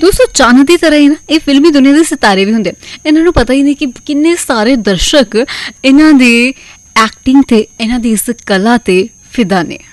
ਦੋਸਤੋ ਚੰਨ ਦੀ ਤਰ੍ਹਾਂ ਹੀ ਨਾ ਇਹ ਫਿਲਮੀ ਦੁਨੀਆ ਦੇ ਸਿਤਾਰੇ ਵੀ ਹੁੰਦੇ, ਇਹਨਾਂ ਨੂੰ ਪਤਾ ਹੀ ਨਹੀਂ ਕਿ ਕਿੰਨੇ ਸਾਰੇ ਦਰਸ਼ਕ ਇਹਨਾਂ ਦੀ ਐਕਟਿੰਗ ਤੇ ਇਹਨਾਂ ਦੀ ਇਸ ਕਲਾ ਤੇ ਫਿਦਾ ਨੇ।